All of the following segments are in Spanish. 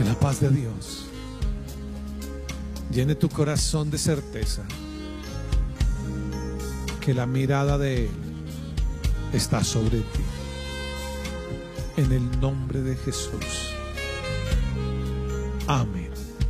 Que la paz de Dios llene tu corazón de certeza que la mirada de Él está sobre ti. En el nombre de Jesús. Amén.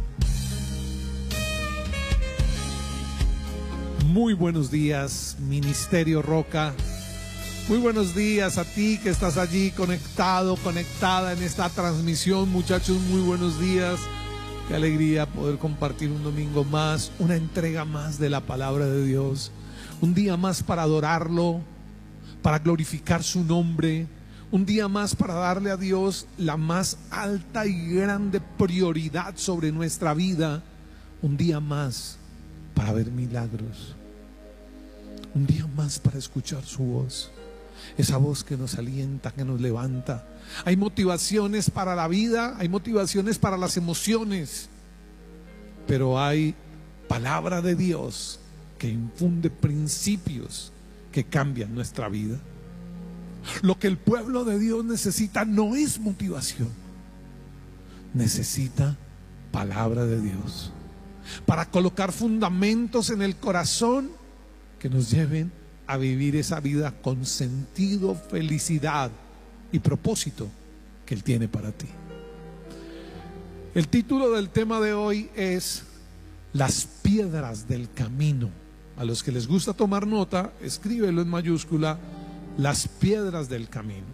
Muy buenos días, Ministerio Roca. Muy buenos días a ti que estás allí conectado, conectada en esta transmisión. Muchachos, muy buenos días. Qué alegría poder compartir un domingo más, una entrega más de la palabra de Dios. Un día más para adorarlo, para glorificar su nombre. Un día más para darle a Dios la más alta y grande prioridad sobre nuestra vida. Un día más para ver milagros. Un día más para escuchar su voz. Esa voz que nos alienta, que nos levanta. Hay motivaciones para la vida, hay motivaciones para las emociones, pero hay palabra de Dios que infunde principios que cambian nuestra vida. Lo que el pueblo de Dios necesita no es motivación, necesita palabra de Dios para colocar fundamentos en el corazón que nos lleven a vivir esa vida con sentido, felicidad y propósito que Él tiene para ti. El título del tema de hoy es Las piedras del camino. A los que les gusta tomar nota, escríbelo en mayúscula, las piedras del camino.